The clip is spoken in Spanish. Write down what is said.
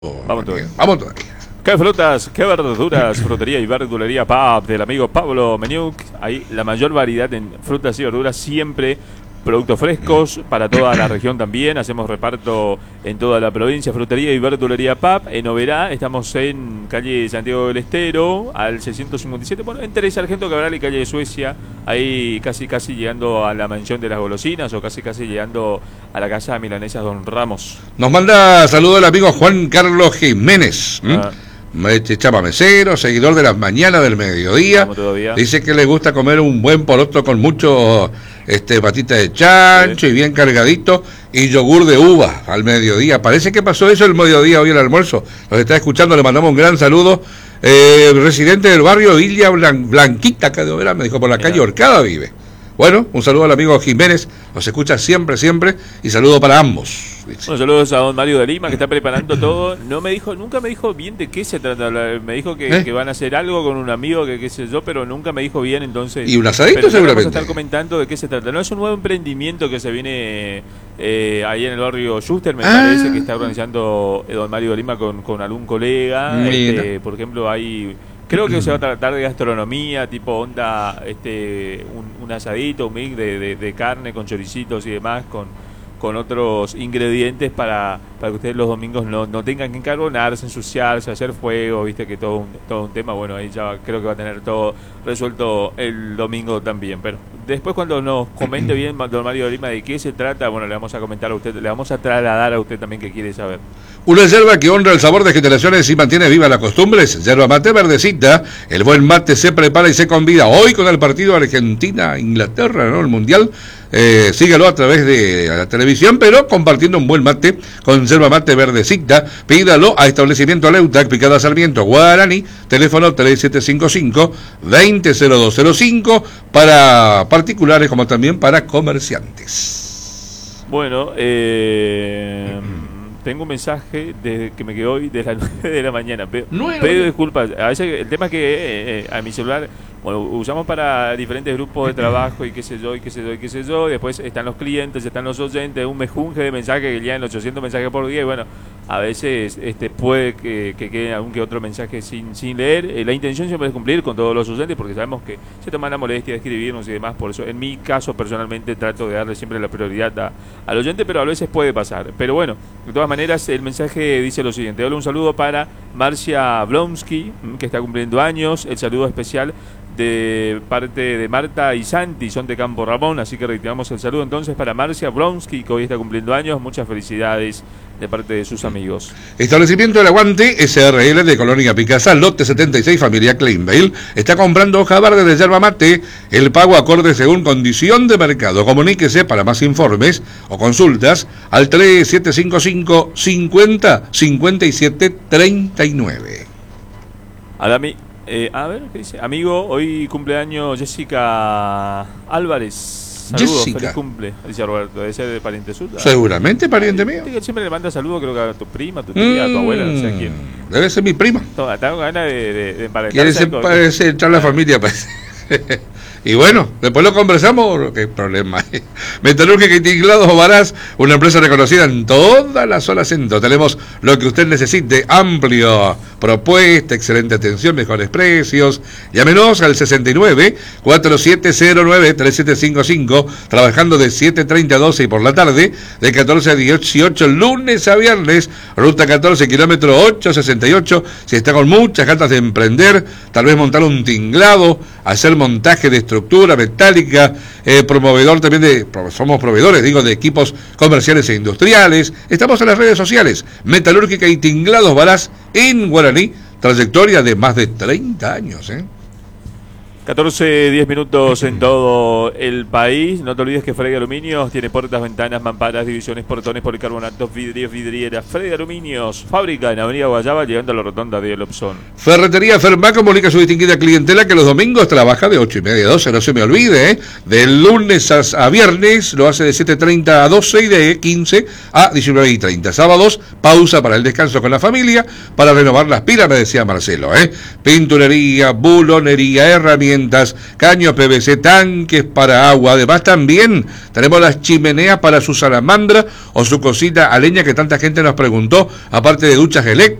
Vamos todavía. Vamos todavía. ¿Qué frutas, qué verduras? Frutería y verdulería PAP del amigo Pablo Meniuk. Ahí la mayor variedad en frutas y verduras, siempre productos frescos para toda la región también. Hacemos reparto en toda la provincia. Frutería y verdulería PAP en Oberá. Estamos en calle Santiago del Estero, al 657. Bueno, entre Sargento Cabral y calle de Suecia. Ahí casi llegando a la mansión de las golosinas, o casi llegando a la casa de milanesas Don Ramos. Nos manda saludo el amigo Juan Carlos Jiménez. Chapa mesero, seguidor de las mañanas del mediodía. Dice que le gusta comer un buen poroto con mucho patita de chancho y bien cargadito, y yogur de uva al mediodía. Parece que pasó eso el mediodía hoy al almuerzo. Nos está escuchando, le mandamos un gran saludo. Residente del barrio Villa Blanquita, acá de Oberá, me dijo, por la calle Orcada vive. Bueno, un saludo al amigo Jiménez, nos escucha siempre, y saludo para ambos. Bueno, saludos a don Mario de Lima, que está preparando todo. Nunca me dijo bien de qué se trata. Me dijo que van a hacer algo con un amigo, que qué sé yo, pero nunca me dijo bien, entonces. Y un asadito seguramente. Vamos a estar comentando de qué se trata. No, es un nuevo emprendimiento que se viene ahí en el barrio Schuster, me parece, que está organizando don Mario de Lima con algún colega. Por ejemplo, hay... Creo que se va a tratar de gastronomía, tipo onda, un asadito, un mix de carne con choricitos y demás, con otros ingredientes para que ustedes los domingos no tengan que encarbonarse, ensuciarse, hacer fuego, viste que todo un tema. Bueno, ahí ya creo que va a tener todo resuelto el domingo también. Pero después, cuando nos comente bien don Mario de Lima de qué se trata, bueno, le vamos a comentar a usted, le vamos a trasladar a usted también que quiere saber. Una yerba que honra el sabor de generaciones y mantiene viva las costumbres. Yerba mate verdecita. El buen mate se prepara y se convida hoy con el partido Argentina-Inglaterra, ¿no? El Mundial. Sígalo a través de la televisión, pero compartiendo un buen mate con yerba mate verdecita. Pídalo a Establecimiento Leutac, Picada Sarmiento, Guaraní, teléfono 3755-200205, para particulares como también para comerciantes. Bueno, tengo un mensaje que me quedó hoy de las 9 de la mañana. Pido disculpas. A veces el tema es que a mi celular, bueno, usamos para diferentes grupos de trabajo y qué sé yo. Después están los clientes, están los oyentes, un mejunje de mensajes que llegan 800 mensajes por día. Y bueno, a veces puede que quede algún que otro mensaje sin leer. La intención siempre es cumplir con todos los oyentes, porque sabemos que se toman la molestia de escribirnos y demás. Por eso, en mi caso, personalmente, trato de darle siempre la prioridad al oyente, pero a veces puede pasar. Pero bueno, de todas maneras, el mensaje dice lo siguiente. Hola, un saludo para Marcia Blonsky, que está cumpliendo años. El saludo especial de parte de Marta y Santi, son de Campo Ramón, así que reiteramos el saludo entonces para Marcia Blonsky, que hoy está cumpliendo años. Muchas felicidades de parte de sus amigos. Establecimiento del Aguante SRL de Colonia Picasa, lote 76, familia Kleinville, está comprando hoja verde de yerba mate. El pago acorde según condición de mercado. Comuníquese para más informes o consultas al 3755 50 57 39. Adami. A ver, ¿qué dice? Amigo, hoy cumpleaños Jessica Álvarez. Saludos, feliz cumple, dice Roberto. Debe ser de pariente suya. Seguramente pariente mío. Siempre le manda saludos, creo que a tu prima, a tu tía, a tu abuela, no sé a quién. Debe ser mi prima. Tengo ganas de emparentarse. ¿Quieres entrar la familia? Pues. Y bueno, después lo conversamos, qué problema hay. Metalúrgica y Tinglados Ovarás, una empresa reconocida en toda la zona centro. Tenemos lo que usted necesite, amplio propuesta, excelente atención, mejores precios. Llámenos al 69-4709-3755, trabajando de 7:30 a 12 y por la tarde, de 14 a 18, lunes a viernes, ruta 14, kilómetro 868. Si está con muchas ganas de emprender, tal vez montar un tinglado, hacer montaje de estructura metálica, somos proveedores, de equipos comerciales e industriales. Estamos en las redes sociales, Metalúrgica y Tinglados Ovarás en Guaraní, trayectoria de más de 30 años. 14-10 minutos en todo el país. No te olvides que Frey Aluminios tiene puertas, ventanas, mamparas, divisiones, portones, policarbonatos, vidrios, vidrieras. Frey Aluminios, fábrica en Avenida Guayaba, llegando a la rotonda de El Opsón. Ferretería Fermá comunica a su distinguida clientela que los domingos trabaja de 8:30 a 12, no se me olvide, de lunes a viernes lo hace de 7:30 a 12 y de 15 a 19:30. Sábados, pausa para el descanso con la familia, para renovar las pilas, me decía Marcelo. Pinturería, bulonería, herramientas, herramientas, caños PVC, tanques para agua. Además también tenemos las chimeneas para su salamandra o su cocina a leña que tanta gente nos preguntó, aparte de duchas eléctricas.